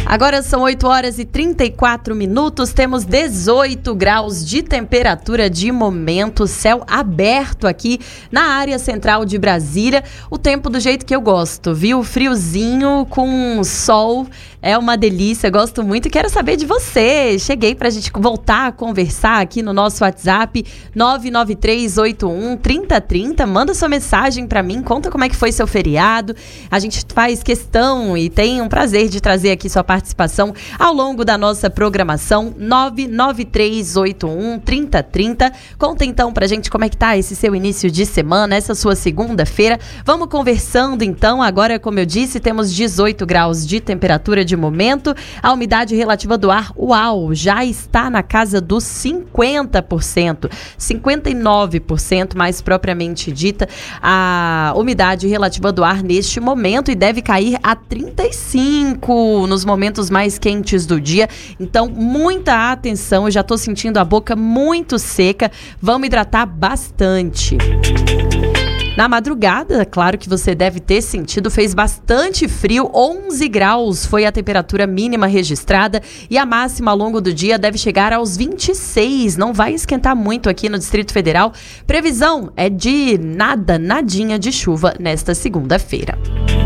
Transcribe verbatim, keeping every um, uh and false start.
Agora são oito horas e trinta e quatro minutos, temos dezoito graus de temperatura de momento, céu aberto aqui na área central de Brasília. O tempo do jeito que eu gosto, viu? Friozinho com sol, é uma delícia, gosto muito e quero saber de você. Cheguei pra gente voltar a conversar aqui no nosso WhatsApp nove nove três oito um, três zero três zero. Manda sua mensagem pra mim, conta como é que foi seu feriado. A gente faz questão e tem um prazer de trazer aqui sua participação ao longo da nossa programação. Nove nove três oito um, três zero três zero. Conta então pra gente como é que tá esse seu início de semana, essa sua segunda-feira. Vamos conversando então. Agora, como eu disse, temos dezoito graus de temperatura de momento. A umidade relativa do ar, uau, já está na casa dos cinquenta por cento. cinquenta e nove por cento mais propriamente dita, a umidade relativa do ar neste momento, e deve cair a trinta e cinco nos momentos mais quentes do dia. Então, muita atenção, eu já estou sentindo a boca muito seca. Vamos hidratar bastante. Na madrugada, claro que você deve ter sentido, fez bastante frio, onze graus foi a temperatura mínima registrada e a máxima ao longo do dia deve chegar aos vinte e seis, não vai esquentar muito aqui no Distrito Federal. Previsão é de nada, nadinha de chuva nesta segunda-feira.